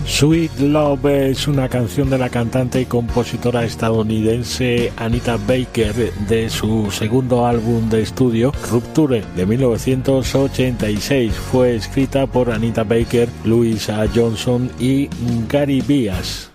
Sweet Love es una canción de la cantante y compositora estadounidense Anita Baker de su segundo álbum de estudio Rupture de 1986. Fue escrita por Anita Baker, Louisa Johnson y Gary Bias.